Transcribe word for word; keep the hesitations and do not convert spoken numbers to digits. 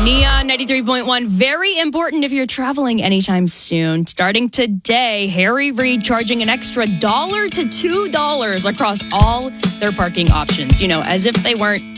Neon ninety-three point one, very important if you're traveling anytime soon. Starting today, Harry Reid charging an extra dollar to two dollars across all their parking options. You know, as if they weren't